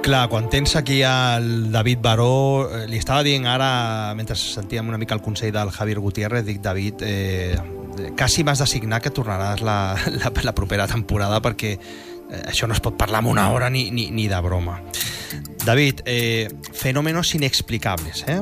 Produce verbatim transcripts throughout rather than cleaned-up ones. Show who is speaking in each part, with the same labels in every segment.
Speaker 1: Clar, quan tens aquí el David Baró, li estava dient ara, mentre sentíem una mica el consell del Javier Gutiérrez, dic, David, eh, quasi m'has d'assignar que tornaràs la, la, la propera temporada perquè eh, això no es pot parlar en una hora ni, ni, ni de broma. David, eh, fenómenos inexplicables, eh?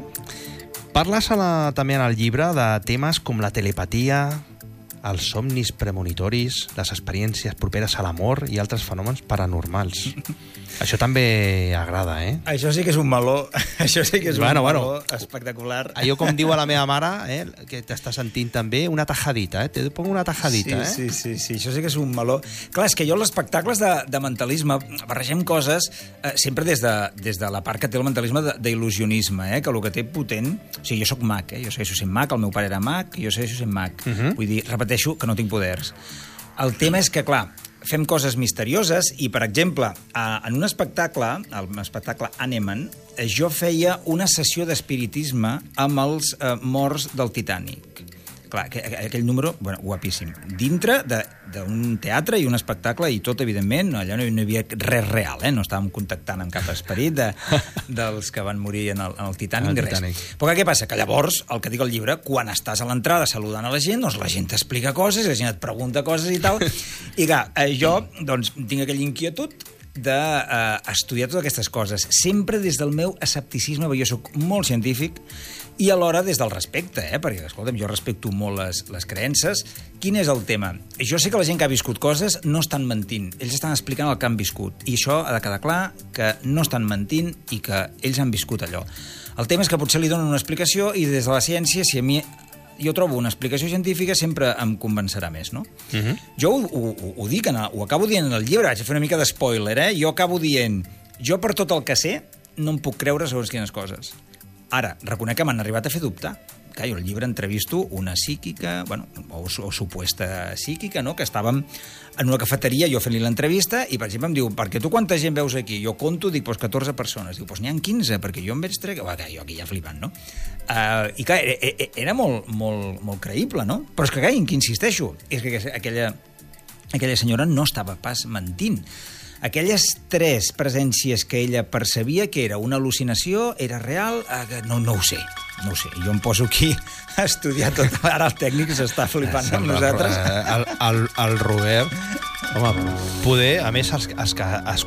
Speaker 1: Parles a la, també en el llibre de temes com la telepatia, els somnis premonitoris, les experiències properes a l'amor i altres fenòmens paranormals. Això també agrada, eh?
Speaker 2: Això sí que és un meló. Això sí que és
Speaker 1: bueno,
Speaker 2: un meló
Speaker 1: bueno,
Speaker 2: espectacular.
Speaker 1: Allò, com diu a la meva mare, eh, que t'està sentint també, una tajadita, eh? Te pongo una tajadita,
Speaker 2: sí,
Speaker 1: eh?
Speaker 2: Sí, sí, sí, això sí que és un meló. Clar, és que jo als espectacles de, de mentalisme barregem coses eh, sempre des de, des de la part que té el mentalisme d'il·lusionisme, eh? Que el que té potent... O sigui, jo sóc mag, eh? Jo segueixo sent mag, el meu pare era mag, jo segueixo sent mag. Uh -huh. Vull dir, repeteixo que no tinc poders. El tema és que, clar, fem coses misterioses i, per exemple, en un espectacle, el espectacle Aneman, jo feia una sessió d'espiritisme amb els eh, morts del Titanic. Clar, aquell número, bueno, guapíssim. Dintre d'un teatre i un espectacle i tot, evidentment, allà no hi havia res real, eh? No estàvem contactant amb cap esperit de, dels que van morir en el, en el Titanic, ni res. Però què passa? Que llavors, el que dic al llibre, quan estàs a l'entrada saludant a la gent, doncs la gent t'explica coses, la gent et pregunta coses i tal, i clar, jo doncs, tinc aquella inquietud d'estudiar eh, totes aquestes coses, sempre des del meu escepticisme, perquè jo soc molt científic, i alhora des del respecte, eh? Perquè, escolta'm, jo respecto molt les, les creences. Quin és el tema? Jo sé que la gent que ha viscut coses no estan mentint, ells estan explicant el que han viscut, i això ha de quedar clar que no estan mentint i que ells han viscut allò. El tema és que potser li donen una explicació i des de la ciència, si a mi jo trobo una explicació científica, sempre em convencerà més, no? Uh -huh. Jo ho, ho, ho dic, ho acabo dient en el llibre, haig de fer una mica d'espoiler, eh? Jo acabo dient, jo per tot el que sé no em puc creure segons quines coses. Ara, reconec que m'han arribat a fer dubtar. Clar, jo al llibre entrevisto una psíquica, bueno, o, o supuesta psíquica, no?, que estàvem en una cafeteria, jo fent-li l'entrevista, i per exemple em diu, perquè tu quanta gent veus aquí? Jo conto, dic, doncs catorze persones. Diu, doncs n'hi ha quinze, perquè jo em veig tres... Bueno, jo aquí ja flipant, no? Uh, I clar, era molt, molt, molt creïble, no? Però és que, clar, en què insisteixo? És que aquella, aquella senyora no estava pas mentint. Aquelles tres presències que ella percebia que era una al·lucinació, era real, no, no ho sé, no ho sé. Jo em poso aquí a estudiar tot. Ara el tècnic s'està flipant amb nosaltres.
Speaker 1: El, el, el Robert... Home, poder, a més, els, els que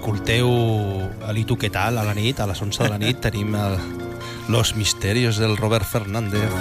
Speaker 1: escolteu a l'Itu Què Tal a la nit, a les onze de la nit, tenim el, Los Misterios del Robert Fernández.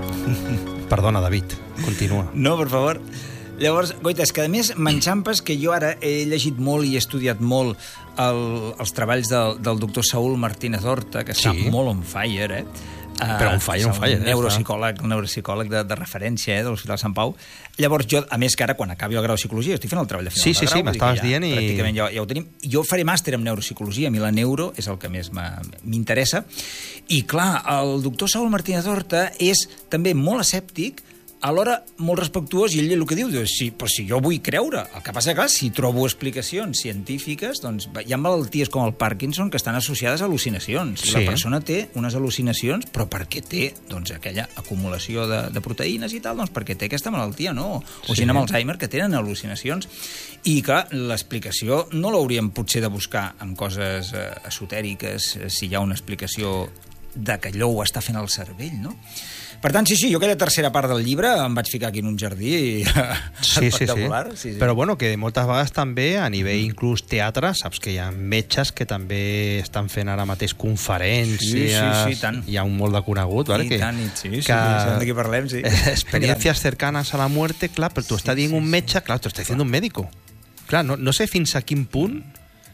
Speaker 1: Perdona, David, continua.
Speaker 2: No, per favor. Llavors, goita, és que a més m'enxampes que jo ara he llegit molt i he estudiat molt el, els treballs del, del doctor Saúl Martínez Horta, que està sí. molt on fire, eh?
Speaker 1: Però on fire, on fire.
Speaker 2: Un neuropsicòleg, un neuropsicòleg de, de referència, eh, de l'Hospital Sant Pau. Llavors jo, a més que ara, quan acabi el grau de psicologia, estic fent el treball de final
Speaker 1: sí,
Speaker 2: de
Speaker 1: sí,
Speaker 2: grau.
Speaker 1: Sí, sí, m'estaves
Speaker 2: ja,
Speaker 1: dient i...
Speaker 2: Pràcticament ja, ja ho tenim. Jo faré màster en neuropsicologia, a mi la neuro és el que més m'interessa. I clar, el doctor Saúl Martínez Horta és també molt escèptic, alhora molt respectuós, i ell el que diu, diu sí, però si jo vull creure, el que passa que si trobo explicacions científiques, doncs hi ha malalties com el Parkinson que estan associades a al·lucinacions. Sí. La persona té unes al·lucinacions, però per què té doncs, aquella acumulació de, de proteïnes i tal? Doncs perquè té aquesta malaltia, no? O gent sí. amb Alzheimer que tenen al·lucinacions. I que l'explicació no l'hauríem potser de buscar amb coses eh, esotèriques, eh, si hi ha una explicació de que allò ho està fent el cervell, no? Per tant, sí, sí, jo aquella tercera part del llibre em vaig ficar aquí en un jardí
Speaker 1: sí, espectacular. Sí, sí. Sí, sí. Però bueno, que moltes vegades també a nivell inclús teatre, saps que hi ha metges que també estan fent ara mateix conferències,
Speaker 2: sí, sí, sí, tant.
Speaker 1: Hi ha un molt de conegut,
Speaker 2: vale?
Speaker 1: I que,
Speaker 2: tant, i sí, sí, que, sí, sí, parlem, sí.
Speaker 1: Experiencias cercanas a la muerte, clar, però tu sí, està dient sí, un metge, sí. Clar, tu està dient un médico. Clar, no, no sé fins a quin punt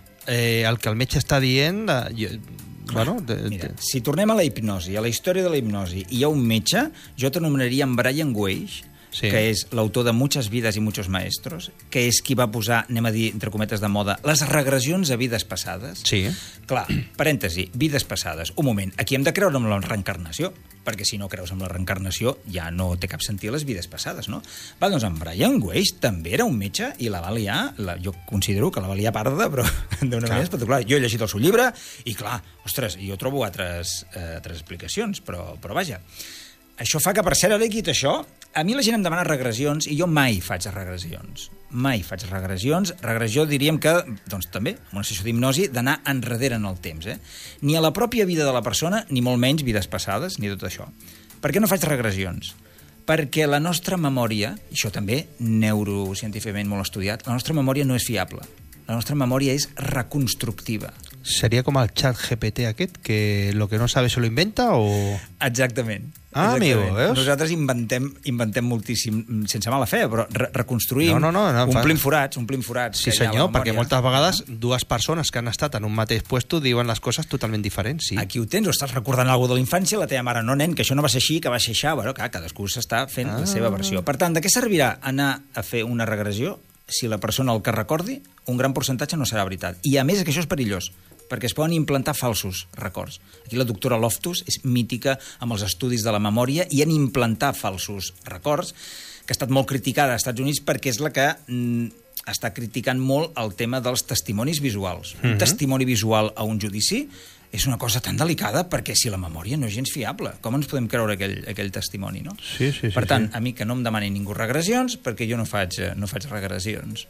Speaker 1: eh, el que el metge està dient... Eh, jo, Bueno, de, de...
Speaker 2: Mira, si tornem a la hipnosi, a la història de la hipnosi, hi ha un metge, jo t'anomenaria en Brian Weiss, sí. que és l'autor de Muchas vidas y muchos maestros, que és qui va posar, anem a dir, entre cometes de moda, les regressions a vides passades.
Speaker 1: Sí.
Speaker 2: Clar, parèntesi, vides passades. Un moment, aquí hem de creure en la reencarnació, perquè si no creus en la reencarnació ja no té cap sentit les vides passades, no? Va, doncs en Brian Weiss també era un metge i la va liar, la, jo considero que la va liar parda, però d'una manera espectacular. Jo he llegit el seu llibre i, clar, ostres, jo trobo altres, eh, altres explicacions, però, però vaja. Això fa que, per cert, ara he dit això, A mi la gent em demana regressions i jo mai faig regressions. Mai faig regressions. Regressió diríem que, doncs també, una sessió d'hipnosi, d'anar enrere en el temps. Eh? Ni a la pròpia vida de la persona, ni molt menys vides passades, ni tot això. Per què no faig regressions? Perquè la nostra memòria, i això també neurocientíficament molt estudiat, la nostra memòria no és fiable. La nostra memòria és reconstructiva.
Speaker 1: Seria com el chat G P T aquest, que lo que no sabe se lo inventa, o...?
Speaker 2: Exactament.
Speaker 1: Ah, amigo, veus?
Speaker 2: Nosaltres inventem, inventem moltíssim, sense mala fe, però re reconstruïm,
Speaker 1: no, no, no, no,
Speaker 2: omplim forats, omplim forats.
Speaker 1: Sí, senyor, perquè moltes vegades dues persones que han estat en un mateix puesto diuen les coses totalment diferents, sí.
Speaker 2: Aquí ho tens, o estàs recordant alguna de la infància, la teva mare, no, nen, que això no va ser així, que va ser així. Bueno, clar, cadascú s'està fent ah. la seva versió. Per tant, de què servirà anar a fer una regressió si la persona el que recordi, un gran percentatge no serà veritat. I a més que això és perillós, perquè es poden implantar falsos records. Aquí la doctora Loftus és mítica amb els estudis de la memòria i en implantar falsos records, que ha estat molt criticada als Estats Units perquè és la que mm, està criticant molt el tema dels testimonis visuals. Mm-hmm. Un testimoni visual a un judici és una cosa tan delicada perquè si la memòria no és gens fiable, com ens podem creure aquell, aquell testimoni, no?
Speaker 1: Sí, sí, sí.
Speaker 2: Per tant,
Speaker 1: sí.
Speaker 2: a mi que no em demani ningú regressions, perquè jo no faig, no faig regressions.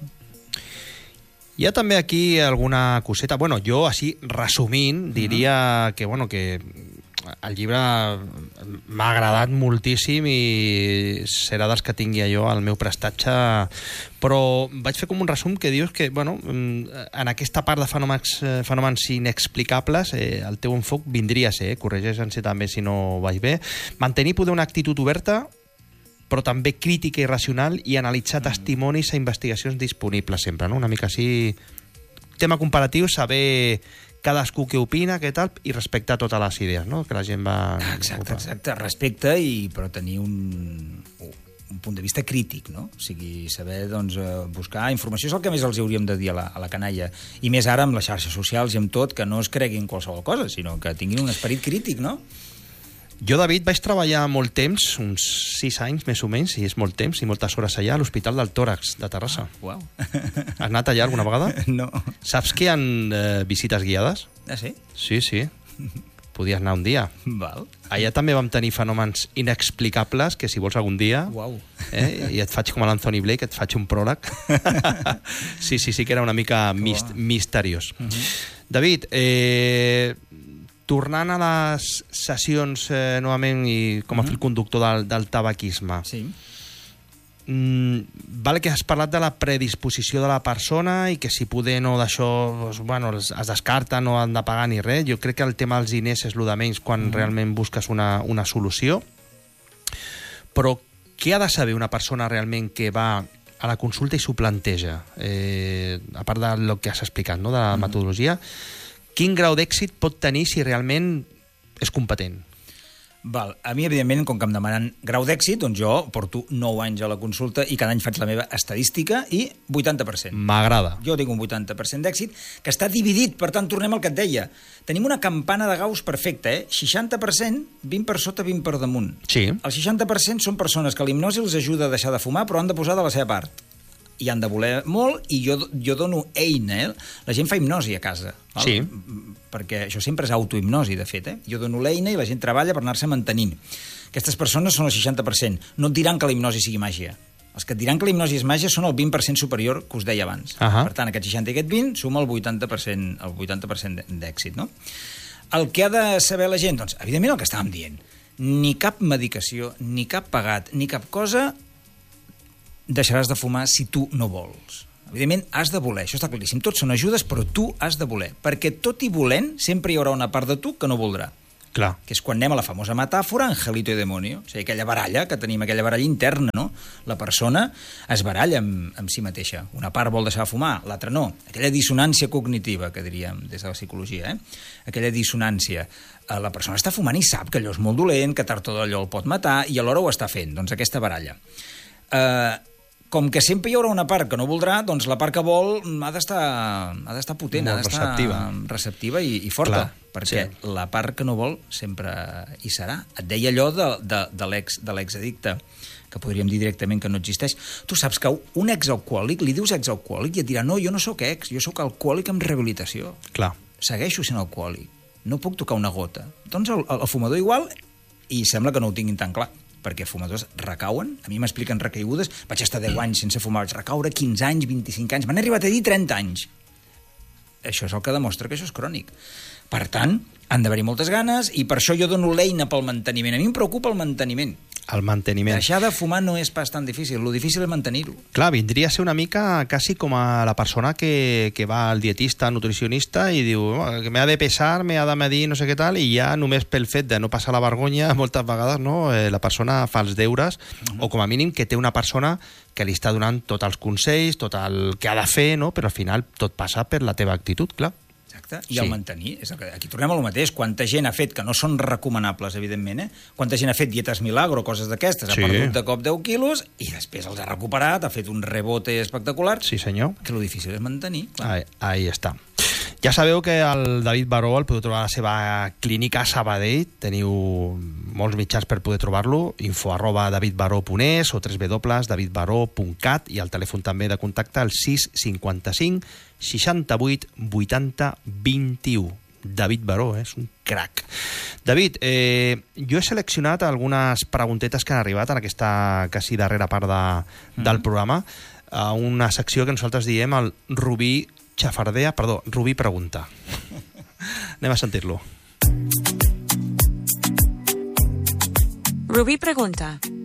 Speaker 1: Hi ha també aquí alguna coseta... Bueno, jo, així, resumint, diria que, bueno, que el llibre m'ha agradat moltíssim i serà dels que tingui jo al meu prestatge, però vaig fer com un resum que dius que, bueno, en aquesta part de fenòmens, fenòmens inexplicables, eh, el teu enfoc vindria a ser, eh, corregeix-se també si no vaig bé, mantenir poder una actitud oberta, però també crítica i racional, i analitzar testimonis a investigacions disponibles sempre, no? Una mica així... Tema comparatiu, saber cadascú què opina, què tal, i respectar totes les idees, no? Que la gent va...
Speaker 2: Exacte, exacte. Respecte, i però tenir un, un punt de vista crític, no? O sigui, saber, doncs, buscar informació és el que més els hauríem de dir a la, a la canalla. I més ara amb les xarxes socials i amb tot, que no es creguin qualsevol cosa, sinó que tinguin un esperit crític, no?
Speaker 1: Jo, David, vaig treballar molt temps, uns sis anys més o menys, i és molt temps i moltes hores allà, a l'Hospital del Tòrax de Terrassa.
Speaker 2: Ah, uau.
Speaker 1: Has anat allà alguna vegada?
Speaker 2: No.
Speaker 1: Saps que hi ha eh, visites guiades?
Speaker 2: Ah, sí?
Speaker 1: Sí, sí. Podies anar un dia.
Speaker 2: Val.
Speaker 1: Allà també vam tenir fenòmens inexplicables, que si vols algun dia...
Speaker 2: Uau.
Speaker 1: Eh, i et faig com a l'Anthony Blake, et faig un pròleg. Sí, sí, sí que era una mica mist misteriós. Uh-huh. David, eh... tornant a les sessions eh, novament i com a fil conductor del, del tabaquisme,
Speaker 2: sí.
Speaker 1: mm, vale que has parlat de la predisposició de la persona i que si poder no d'això doncs, bueno, es, es descarta, no han de pagar ni res. Jo crec que el tema dels diners és el de menys quan mm. realment busques una, una solució. Però què ha de saber una persona realment que va a la consulta i s'ho planteja? Eh, a part del que has explicat, no? De la mm. metodologia, quin grau d'èxit pot tenir si realment és competent?
Speaker 2: Val. A mi, evidentment, com que em demanen grau d'èxit, doncs jo porto nou anys a la consulta i cada any faig la meva estadística i vuitanta per cent.
Speaker 1: M'agrada.
Speaker 2: Jo tinc un vuitanta per cent d'èxit, que està dividit, per tant, tornem al que et deia. Tenim una campana de Gauss perfecta, eh? seixanta per cent, vint per sota, vint per damunt.
Speaker 1: Sí.
Speaker 2: El seixanta per cent són persones que l'hipnosi els ajuda a deixar de fumar, però han de posar de la seva part. I han de voler molt, i jo, jo dono eina, eh? La gent fa hipnosi a casa. Val?
Speaker 1: Sí.
Speaker 2: Perquè això sempre és autohipnosi, de fet. Eh? Jo dono l'eina i la gent treballa per anar-se mantenint. Aquestes persones són el seixanta per cent. No et diran que la hipnosi sigui màgia. Els que et diran que la hipnosi és màgia són el vint per cent superior que us deia abans. Uh -huh. Per tant, aquest seixanta i aquest vint suma el vuitanta per cent, el vuitanta per cent d'èxit, no? El que ha de saber la gent? Doncs, evidentment, el que estàvem dient. Ni cap medicació, ni cap pagat, ni cap cosa deixaràs de fumar si tu no vols. Evidentment, has de voler, això està claríssim. Tots són ajudes, però tu has de voler. Perquè tot i volent, sempre hi haurà una part de tu que no voldrà.
Speaker 1: Clar.
Speaker 2: Que és quan anem a la famosa metàfora angelito i demonio. O sigui, aquella baralla que tenim, aquella baralla interna, no? La persona es baralla amb, amb si mateixa. Una part vol deixar de fumar, l'altra no. Aquella dissonància cognitiva, que diríem des de la psicologia, eh? Aquella dissonància. La persona està fumant i sap que allò és molt dolent, que tard o d'allò el pot matar, i alhora ho està fent. Doncs aquesta baralla. Eh... Com que sempre hi haurà una part que no voldrà, doncs la part que vol ha d'estar ha d'estar potent,
Speaker 1: molt
Speaker 2: ha d'estar
Speaker 1: receptiva,
Speaker 2: receptiva i, i forta. Clar, perquè sí. La part que no vol sempre hi serà. Et deia allò de, de, de l'exaddicte, que podríem dir directament que no existeix. Tu saps que un exalcohòlic, li dius exalcohòlic i et dirà no, jo no sóc ex, jo sóc alcohòlic amb rehabilitació.
Speaker 1: Clar.
Speaker 2: Segueixo sent alcohòlic, no puc tocar una gota. Doncs el, el fumador igual, i sembla que no ho tinguin tan clar. perquè fumadors recauen, a mi m'expliquen recaigudes, vaig estar deu anys sense fumar, vaig recaure quinze anys, vint-i-cinc anys, m'han arribat a dir trenta anys. Això és el que demostra que això és crònic. Per tant, han d'haver-hi moltes ganes i per això jo dono l'eina pel manteniment. A mi em preocupa el manteniment.
Speaker 1: El manteniment.
Speaker 2: Deixar de fumar no és pas tan difícil, lo difícil és mantenir-ho.
Speaker 1: Clar, vindria a ser una mica quasi com a la persona que, que va al dietista, nutricionista i diu que m'ha de pesar, m'ha de medir, no sé què tal, i ja només pel fet de no passar la vergonya, moltes vegades no, eh, la persona fa els deures, uh-huh. o com a mínim que té una persona que li està donant tots els consells, tot el que ha de fer, no? Però al final tot passa per la teva actitud, clar.
Speaker 2: Exacte, i sí. El mantenir. És el que, aquí tornem a lo mateix. Quanta gent ha fet, que no són recomanables, evidentment, eh? Quanta gent ha fet dietes milagro, coses d'aquestes, sí. Ha perdut de cop deu quilos i després els ha recuperat, ha fet un rebote espectacular.
Speaker 1: Sí, senyor.
Speaker 2: Que lo difícil és mantenir.
Speaker 1: Ahí, ahí està. Ja sabeu que el David Baró el podeu trobar a la seva clínica a Sabadell. Teniu molts mitjans per poder trobar-lo. Info arroba davidbaró punt es o w w w punt davidbaró punt cat i el telèfon també de contacte al sis cinquanta-cinc seixanta-vuit vuitanta vint-i-u. David Baró, eh? És un crac. David, eh, jo he seleccionat algunes preguntetes que han arribat en aquesta quasi darrera part de, mm-hmm. del programa, a una secció que nosaltres diem el Rubí Xafardea, perdó, Rubí Pregunta. Anem a sentir-lo.
Speaker 3: Rubí Pregunta.